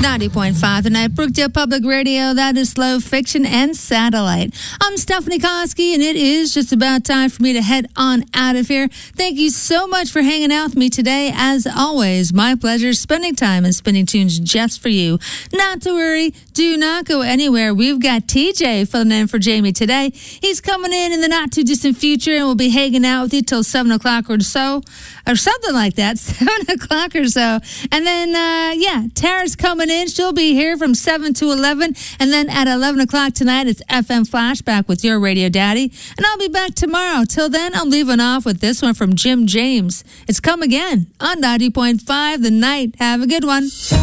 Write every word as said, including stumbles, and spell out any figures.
ninety point five tonight, Brookdale Public Radio. That is Slow Fiction and Satellite. I'm Stephanie Koski, and it is just about time for me to head on out of here. Thank you so much for hanging out with me today. As always, my pleasure spending time and spinning tunes just for you. Not to worry, do not go anywhere. We've got T J filling in for Jamie today. He's coming in in the not too distant future, and we'll be hanging out with you till seven o'clock or so, or something like that, seven o'clock or so. And then, uh, yeah, Tara's coming in. She'll be here from seven to eleven. And then at eleven o'clock tonight, it's F M Flashback with your Radio Daddy. And I'll be back tomorrow. Till then, I'm leaving off with this one from Jim James. It's Come Again on ninety point five The Night. Have a good one.